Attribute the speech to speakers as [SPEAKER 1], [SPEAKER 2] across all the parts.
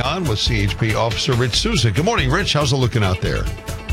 [SPEAKER 1] on with CHP Officer Rich Souza. Good morning, Rich. How's it looking out there?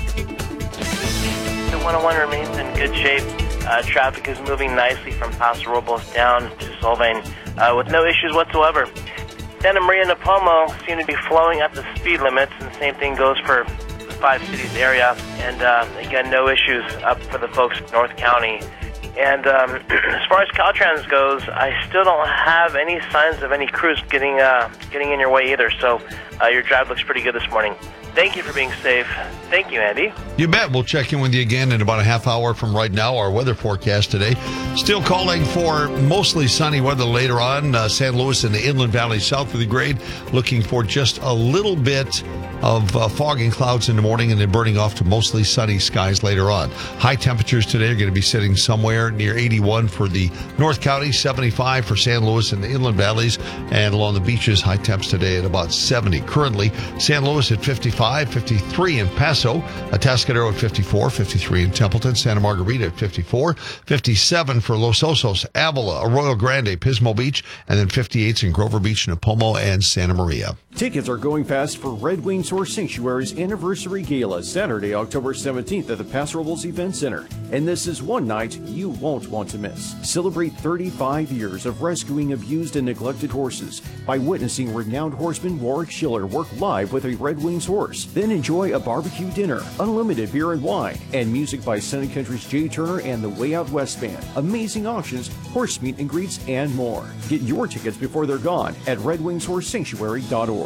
[SPEAKER 2] The 101 remains in good shape. Traffic is moving nicely from Paso Robles down to Solvang with no issues whatsoever. Santa Maria and Napomo seem to be flowing at the speed limits, and the same thing goes for the Five Cities area. And again, no issues up for the folks in North County. And as far as Caltrans goes, I still don't have any signs of any crews getting in your way either. So your drive looks pretty good this morning. Thank you for being safe. Thank you, Andy.
[SPEAKER 1] You bet. We'll check in with you again in about a half hour from right now. Our weather forecast today. Still calling for mostly sunny weather later on. San Luis and the Inland Valley south of the grade. Looking for just a little bit of fog and clouds in the morning and then burning off to mostly sunny skies later on. High temperatures today are going to be sitting somewhere near 81 for the North County, 75 for San Luis and the Inland Valleys, and along the beaches, high temps today at about 70. Currently, San Luis at 55, 53 in Paso, Atascadero at 54, 53 in Templeton, Santa Margarita at 54, 57 for Los Osos, Avila, Arroyo Grande, Pismo Beach, and then 58s in Grover Beach, Napomo, and Santa Maria.
[SPEAKER 3] Tickets are going fast for Red Wings Horse Sanctuary's Anniversary Gala, Saturday, October 17th at the Paso Robles Event Center. And this is one night you won't want to miss. Celebrate 35 years of rescuing abused and neglected horses by witnessing renowned horseman Warwick Schiller work live with a Red Wings horse. Then enjoy a barbecue dinner, unlimited beer and wine, and music by Sun and Country's Jay Turner and the Way Out West Band. Amazing auctions, horse meet and greets, and more. Get your tickets before they're gone at redwingshorsesanctuary.org.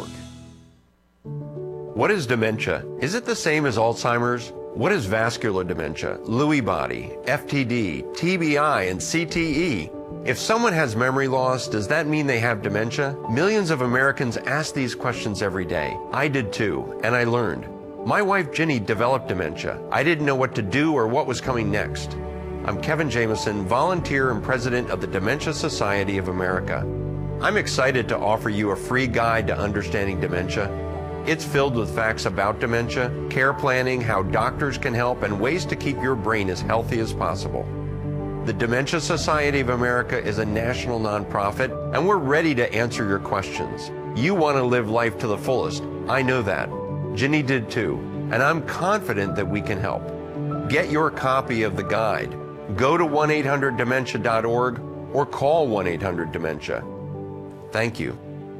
[SPEAKER 4] What is dementia? Is it the same as Alzheimer's? What is vascular dementia, Lewy body, FTD, TBI, and CTE? If someone has memory loss, does that mean they have dementia? Millions of Americans ask these questions every day. I did too, and I learned. My wife Ginny developed dementia. I didn't know what to do or what was coming next. I'm Kevin Jameson, volunteer and president of the Dementia Society of America. I'm excited to offer you a free guide to understanding dementia. It's filled with facts about dementia, care planning, how doctors can help, and ways to keep your brain as healthy as possible. The Dementia Society of America is a national nonprofit, and we're ready to answer your questions. You want to live life to the fullest. I know that. Ginny did too, and I'm confident that we can help. Get your copy of the guide. Go to 1-800-DEMENTIA.org or call 1-800-DEMENTIA. Thank you.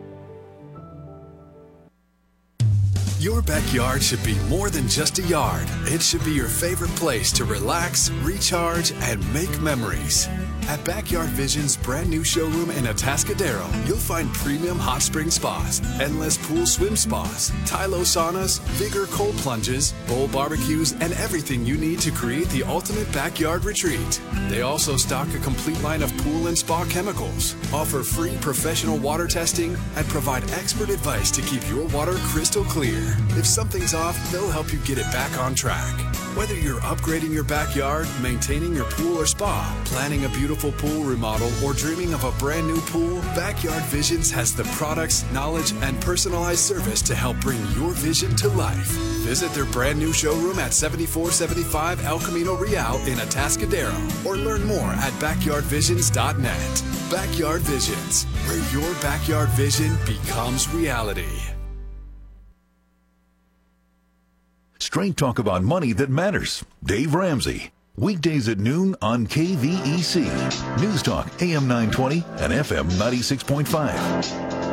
[SPEAKER 5] Your backyard should be more than just a yard. It should be your favorite place to relax, recharge, and make memories. At Backyard Vision's brand new showroom in Atascadero, you'll find premium hot spring spas, endless pool swim spas, Tylo saunas, Vigor cold plunges, bowl barbecues, and everything you need to create the ultimate backyard retreat. They also stock a complete line of pool and spa chemicals, offer free professional water testing, and provide expert advice to keep your water crystal clear. If something's off, they'll help you get it back on track. Whether you're upgrading your backyard, maintaining your pool or spa, planning a beautiful pool remodel, or dreaming of a brand new pool, Backyard Visions has the products, knowledge, and personalized service to help bring your vision to life. Visit their brand new showroom at 7475 El Camino Real in Atascadero, or learn more at backyardvisions.net. Backyard Visions, where your backyard vision becomes reality.
[SPEAKER 6] Straight talk about money that matters. Dave Ramsey. Weekdays at noon on KVEC. News Talk AM 920 and FM 96.5.